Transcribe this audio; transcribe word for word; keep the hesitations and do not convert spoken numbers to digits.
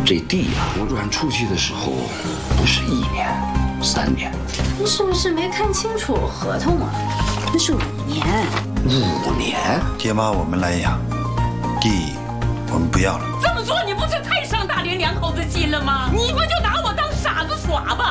这地啊，流转出去的时候不是一年、三年， 你是不是没看清楚合同啊？那是五年。 五年？ 爹妈我们来养，地我们不要了。 这么做你不是太伤大连两口子心了吗？你不就拿我当傻子耍吧？